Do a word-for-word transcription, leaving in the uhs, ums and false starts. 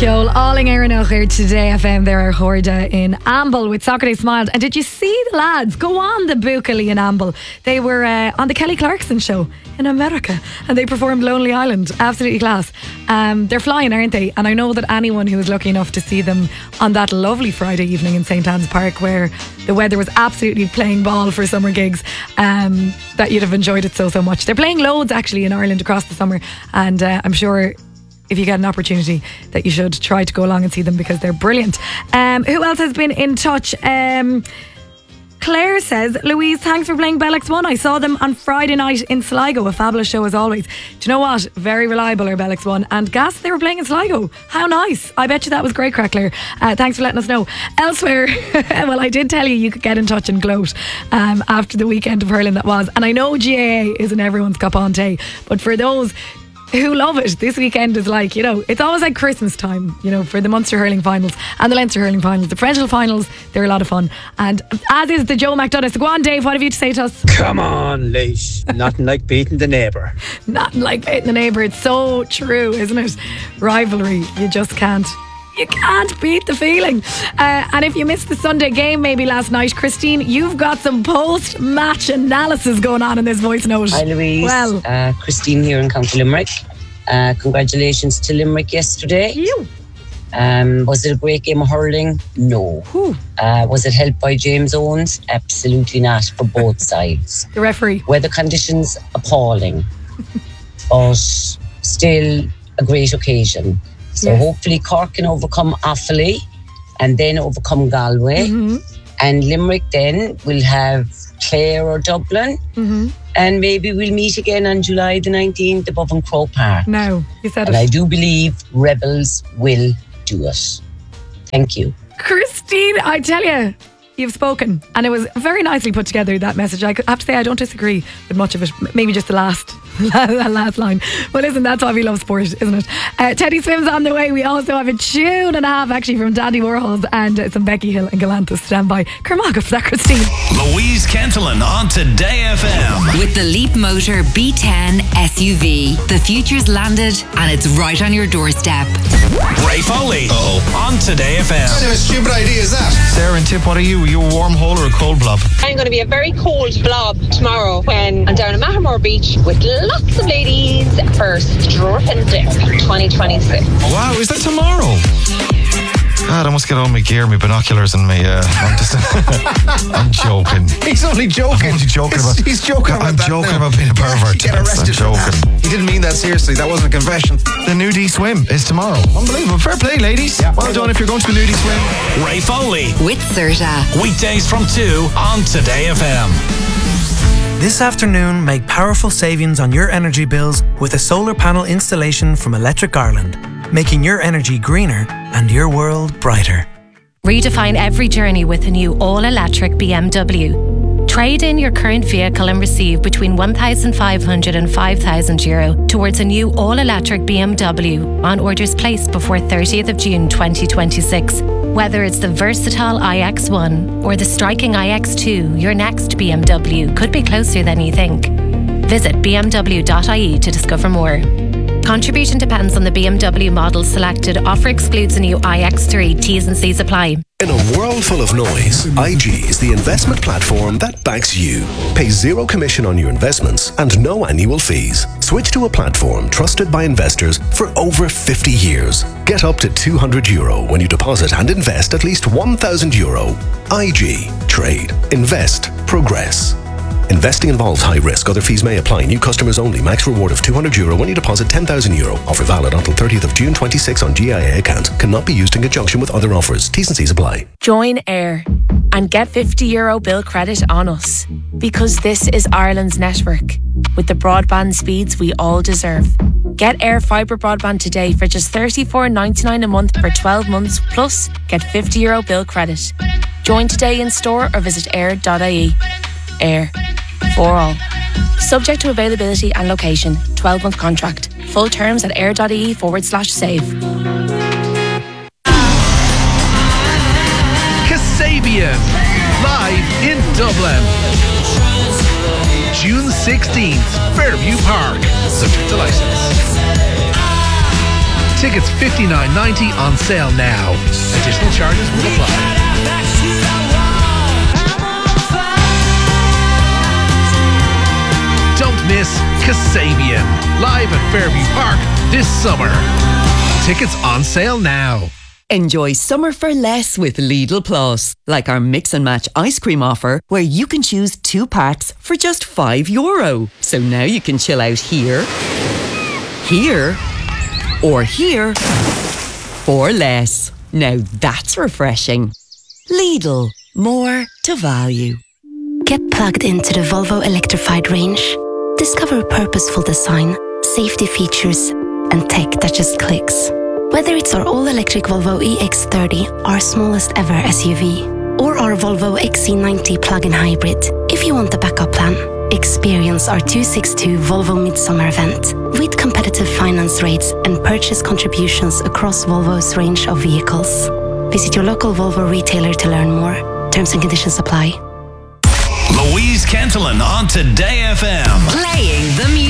Ceol, Alling Aaron here today F M. There are Horda in Amble with Soccer Day Smiles. And did you see the lads go on the Buckley in Amble? They were uh, on the Kelly Clarkson show in America and they performed Lonely Island. Absolutely class. Um, they're flying, aren't they? And I know that anyone who was lucky enough to see them on that lovely Friday evening in Saint Anne's Park, where the weather was absolutely playing ball for summer gigs, um, that you'd have enjoyed it so, so much. They're playing loads actually in Ireland across the summer, and uh, I'm sure if you get an opportunity that you should try to go along and see them because they're brilliant. Um, who else has been in touch? Um, Claire says, Louise, thanks for playing Bell X one. I saw them on Friday night in Sligo. A fabulous show as always. Do you know what? Very reliable are Bell X one. And gas, they were playing in Sligo. How nice. I bet you that was great crack, Claire. Uh, thanks for letting us know. Elsewhere, well, I did tell you you could get in touch and gloat um, after the weekend of hurling that was. And I know G A A isn't everyone's cup on tea, but for those who love it, this weekend is like, you know, it's always like Christmas time, you know, for the Munster hurling finals and the Leinster hurling finals. The provincial finals, they're a lot of fun. And as is the Joe McDonough. So go on, Dave, what have you to say to us? Come on, Leish. Nothing like beating the neighbour. Nothing like beating the neighbour. It's so true, isn't it? Rivalry, you just can't. You can't beat the feeling. Uh, and if you missed the Sunday game maybe last night, Christine, you've got some post-match analysis going on in this voice note. Hi Louise, well, uh, Christine here in County Limerick. Uh, congratulations to Limerick yesterday. You. Um, was it a great game of hurling? No. Uh, was it helped by James Owens? Absolutely not, for both sides. The referee. Weather conditions appalling, but still a great occasion. So yes. Hopefully Cork can overcome Offaly and then overcome Galway. Mm-hmm. And Limerick then will have Clare or Dublin. Mm-hmm. And maybe we'll meet again on July the nineteenth above in Croke Park. No, you said and it. I do believe Rebels will do it. Thank you. Christine, I tell you, you've spoken, and it was very nicely put together, that message. I have to say I don't disagree with much of it, maybe just the last that last line. Well, listen, that's why we love sport, isn't it? uh, Teddy Swim's on the way. We also have a tune and a half actually from Dandy Warhols and uh, some Becky Hill and Galantis. Stand by. Kermaga for that, Christine. Louise Kentelin on Today F M with the Leap Motor B ten S U V. The future's landed and it's right on your doorstep. Ray Foley Uh-oh. on Today F M. What kind of a stupid idea is that? Sarah and Tip, what are you? Are you a warm hole or a cold blob? I'm going to be a very cold blob tomorrow when I'm down at Mahamore Beach with lots of ladies for Strip and Dip twenty twenty-six. Wow, is that tomorrow? God, I must get all my gear, my binoculars and my, uh, I'm just, I'm joking. He's only joking. I'm only joking he's, about He's joking about I'm that joking now. about being a pervert. Get I'm arrested for joking. that. He didn't mean that seriously. That wasn't a confession. The nudie swim is tomorrow. Unbelievable. Fair play, ladies. Yeah. Well done if you're going to the nudie swim. Ray Foley with Serta. Weekdays from two on Today F M. This afternoon, make powerful savings on your energy bills with a solar panel installation from Electric Ireland, making your energy greener and your world brighter. Redefine every journey with a new all-electric B M W. Trade in your current vehicle and receive between one thousand five hundred and five thousand euro towards a new all-electric B M W on orders placed before thirtieth of June twenty twenty-six. Whether it's the versatile i X one or the striking i X two, your next B M W could be closer than you think. Visit b m w dot i e to discover more. Contribution depends on the B M W model selected. Offer excludes the new i X three. T's and C's apply. In a world full of noise, I G is the investment platform that backs you. Pay zero commission on your investments and no annual fees. Switch to a platform trusted by investors for over fifty years. Get up to two hundred euro when you deposit and invest at least one thousand euro. I G. Trade. Invest. Progress. Investing involves high risk. Other fees may apply. New customers only. Max reward of two hundred euro when you deposit ten thousand euro. Offer valid until thirtieth of June twenty-six on G I A account. Cannot be used in conjunction with other offers. T's and C's apply. Join Air and get fifty euro bill credit on us. Because this is Ireland's network with the broadband speeds we all deserve. Get Air Fibre broadband today for just thirty-four ninety-nine a month for twelve months, plus get fifty euro bill credit. Join today in store or visit air dot I E. Air. For all. Subject to availability and location. twelve month contract. Full terms at air.ie forward slash save. Kasabian. Live in Dublin. June sixteenth. Fairview Park. Subject to licence. Tickets fifty-nine ninety on sale now. Additional charges will apply. Don't miss Kasabian, live at Fairview Park this summer. Tickets on sale now. Enjoy summer for less with Lidl Plus, like our mix and match ice cream offer, where you can choose two packs for just five euro. So now you can chill out here, here, or here for less. Now that's refreshing. Lidl, more to value. Get plugged into the Volvo electrified range. Discover purposeful design, safety features, and tech that just clicks. Whether it's our all-electric Volvo E X thirty, our smallest ever S U V, or our Volvo X C ninety plug-in hybrid, if you want the backup plan, experience our two sixty-two Volvo Midsummer event with competitive finance rates and purchase contributions across Volvo's range of vehicles. Visit your local Volvo retailer to learn more. Terms and conditions apply. Louise Kentelin on Today F M. Playing the music.